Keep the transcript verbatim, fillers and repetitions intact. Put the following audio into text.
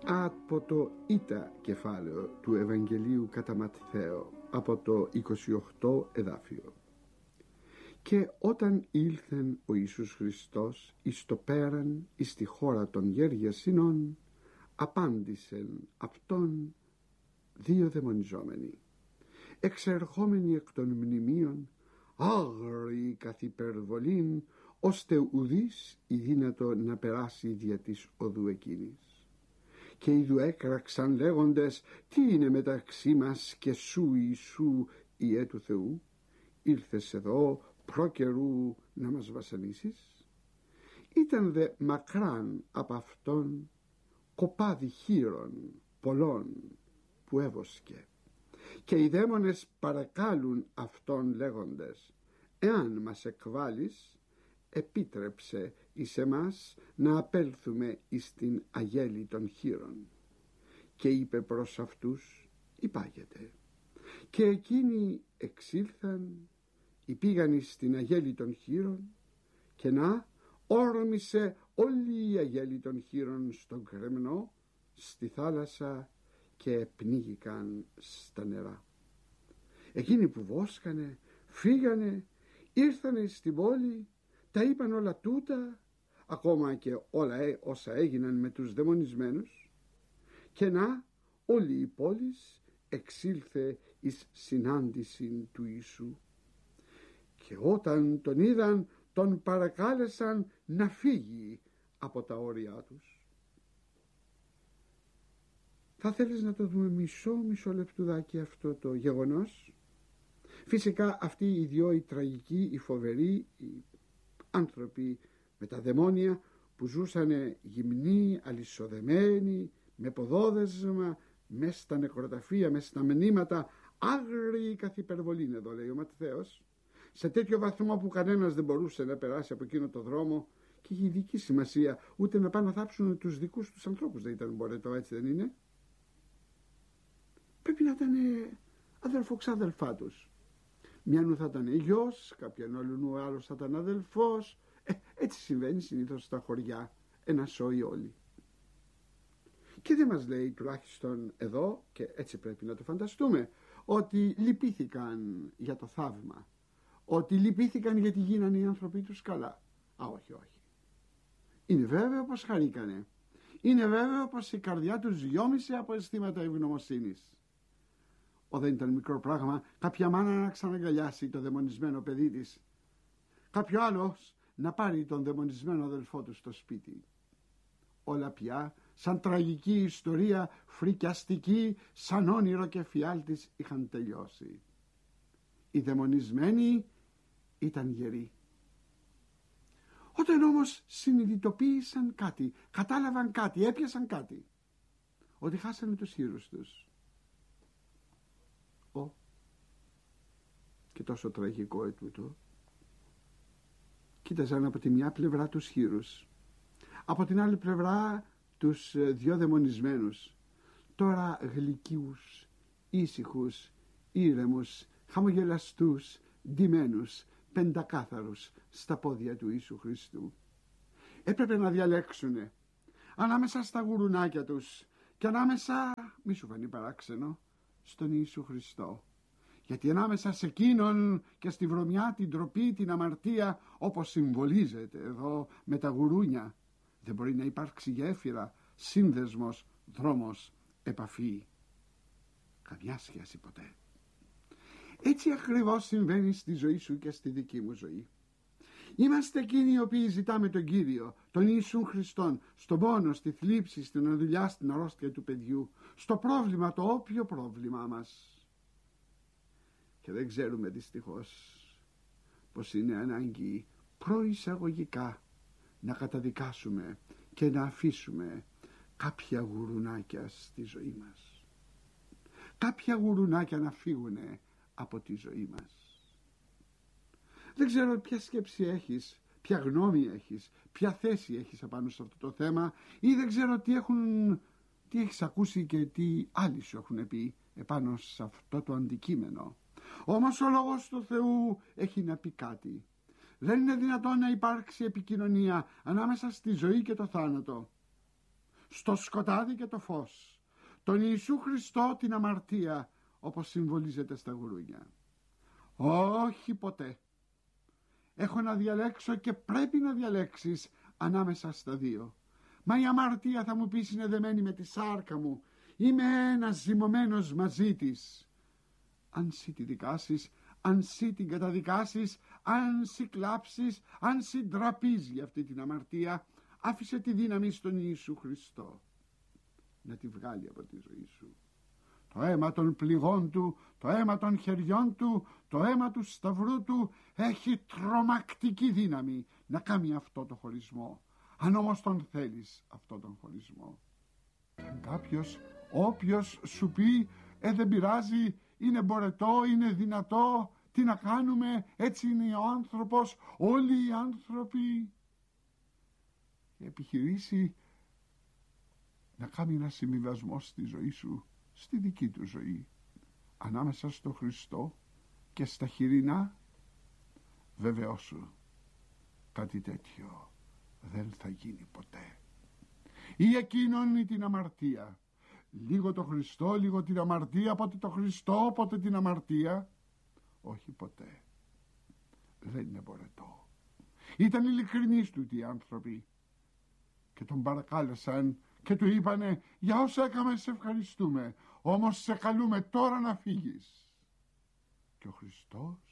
από το Ήτα κεφάλαιο του Ευαγγελίου κατά Ματθαίο, από το είκοσι οκτώ εδάφιο. Και όταν ήλθεν ο Ιησούς Χριστός εις το πέραν εις τη χώρα των Γεργεσινών, απάντησεν αυτόν δύο δαιμονιζόμενοι, εξερχόμενοι εκ των μνημείων, άγριοι καθ' υπερβολήν, ώστε ουδείς η δύνατο να περάσει δια της οδού εκείνης. Και ειδου έκραξαν λέγοντες, τι είναι μεταξύ μας και σου Ιησού Υιέ του Θεού, ήλθες εδώ προ καιρού να μας βασανίσεις? Ήταν δε μακράν από αυτόν κοπάδι χείρων πολλών που έβοσκε. Και οι δαίμονες παρακάλουν αυτόν λέγοντες, εάν μας εκβάλεις, επίτρεψε εις εμάς να απέλθουμε εις την αγέλη των χείρων. Και είπε προς αυτούς, υπάγεται. Και εκείνοι εξήλθαν, υπήγαν εις την αγέλη των χείρων, και να όρμησε όλη η αγέλη των χείρων στον κρεμνό, στη θάλασσα, και πνίγηκαν στα νερά. Εκείνοι που βόσκανε, φύγανε, ήρθανε στην πόλη, τα είπαν όλα τούτα, ακόμα και όλα όσα έγιναν με τους δαιμονισμένους, και να όλη η πόλη εξήλθε εις συνάντηση του Ιησού. Και όταν τον είδαν, τον παρακάλεσαν να φύγει από τα όρια τους. Θα θέλεις να το δούμε μισό μισό λεπτουδάκι αυτό το γεγονός? Φυσικά αυτοί οι δυο, οι τραγικοί, οι φοβεροί, οι άνθρωποι με τα δαιμόνια που ζούσαν γυμνοί, αλυσοδεμένοι, με ποδόδεσμα, μες στα νεκροταφεία, μες στα μνήματα, άγριοι καθ' υπερβολήν, εδώ λέει ο Ματθαίος, σε τέτοιο βαθμό που κανένας δεν μπορούσε να περάσει από εκείνο το δρόμο, και είχε ειδική σημασία ούτε να πάνε να θάψουν τους δικούς τους ανθρώπους, δεν ήταν μπορετό, έτσι δεν είναι? Πρέπει να ήταν αδελφοξάδελφά τους. Μιανού θα ήταν γιος, κάποιον άλλον άλλος θα ήταν αδελφός. Ε, έτσι συμβαίνει συνήθως στα χωριά, ένα σόι όλοι. Και δεν μας λέει, τουλάχιστον εδώ, και έτσι πρέπει να το φανταστούμε, ότι λυπήθηκαν για το θαύμα, ότι λυπήθηκαν γιατί γίνανε οι άνθρωποι τους καλά. Α, όχι, όχι. Είναι βέβαιο πως χαρήκανε. Είναι βέβαιο πως η καρδιά τους γιόμισε από αισθήματα ευγνωμοσύνης. Ο, δεν ήταν μικρό πράγμα κάποια μάνα να ξαναγκαλιάσει το δαιμονισμένο παιδί της, κάποιο άλλος να πάρει τον δαιμονισμένο αδελφό του στο σπίτι. Όλα πια σαν τραγική ιστορία, φρικιαστική, σαν όνειρο και φιάλτης είχαν τελειώσει. Οι δαιμονισμένοι ήταν γεροί. Όταν όμως συνειδητοποίησαν κάτι, κατάλαβαν κάτι, έπιασαν κάτι, ότι χάσανε τους χείρους τους. Ω, και τόσο τραγικό ετούτο. Κοίταζαν από τη μια πλευρά τους χείρους, από την άλλη πλευρά τους δυο δαιμονισμένους, τώρα γλυκίους, ήσυχους, ήρεμους, χαμογελαστούς, ντυμένους, πεντακάθαρους στα πόδια του Ιησού Χριστού. Έπρεπε να διαλέξουνε ανάμεσα στα γουρουνάκια τους και ανάμεσα, μη σου φανεί παράξενο, στον Ιησού Χριστό. Γιατί ανάμεσα σε εκείνον και στη βρωμιά, την ντροπή, την αμαρτία, όπως συμβολίζεται εδώ με τα γουρούνια, δεν μπορεί να υπάρξει γέφυρα, σύνδεσμος, δρόμος, επαφή. Καμιά σχέση ποτέ. Έτσι ακριβώς συμβαίνει στη ζωή σου και στη δική μου ζωή. Είμαστε εκείνοι οι οποίοι ζητάμε τον Κύριο, τον Ιησού Χριστόν, στον πόνο, στη θλίψη, στην αδουλειά, στην αρρώστια του παιδιού, στο πρόβλημα, το όποιο πρόβλημά μας. Και δεν ξέρουμε δυστυχώς πως είναι ανάγκη προεισαγωγικά να καταδικάσουμε και να αφήσουμε κάποια γουρουνάκια στη ζωή μας. Κάποια γουρουνάκια να φύγουνε από τη ζωή μας. Δεν ξέρω ποια σκέψη έχεις, ποια γνώμη έχεις, ποια θέση έχεις απάνω σε αυτό το θέμα, ή δεν ξέρω τι, έχουν, τι έχεις ακούσει και τι άλλοι σου έχουν πει επάνω σε αυτό το αντικείμενο. Όμως ο λόγος του Θεού έχει να πει κάτι. Δεν είναι δυνατόν να υπάρξει επικοινωνία ανάμεσα στη ζωή και το θάνατο. στο σκοτάδι και το φως, τον Ιησού Χριστό την αμαρτία, όπως συμβολίζεται στα γουρούνια. Όχι ποτέ. Έχω να διαλέξω και πρέπει να διαλέξεις ανάμεσα στα δύο. Μα η αμαρτία, θα μου πεις, είναι δεμένη με τη σάρκα μου. Είμαι ένας ζυμωμένος μαζί της. Αν σύ τη δικάσεις, αν σύ την καταδικάσεις, αν σύ κλάψεις, αν σύ ντραπείς για αυτή την αμαρτία, άφησε τη δύναμη στον Ιησού Χριστό να τη βγάλει από τη ζωή σου. Το αίμα των πληγών του, το αίμα των χεριών του, το αίμα του σταυρού του έχει τρομακτική δύναμη να κάνει αυτό το χωρισμό. Αν όμως τον θέλεις αυτό τον χωρισμό. Κάποιος, όποιος σου πει ε δεν πειράζει, είναι μπορετό, είναι δυνατό, τι να κάνουμε, έτσι είναι ο άνθρωπος, όλοι οι άνθρωποι, επιχειρήσει να κάνει ένα συμβιβασμό στη ζωή σου, στη δική του ζωή, ανάμεσα στο Χριστό και στα χοιρινά, βεβαιώσου, κάτι τέτοιο δεν θα γίνει ποτέ. Ή εκείνον ή την αμαρτία. Λίγο το Χριστό, λίγο την αμαρτία, πότε το Χριστό, πότε την αμαρτία. Όχι ποτέ. Δεν είναι μπορετό. Ήταν ειλικρινείς του οι άνθρωποι και τον παρακάλεσαν και του είπανε για όσα έκαμε σε ευχαριστούμε, όμως σε καλούμε τώρα να φύγεις. Και ο Χριστός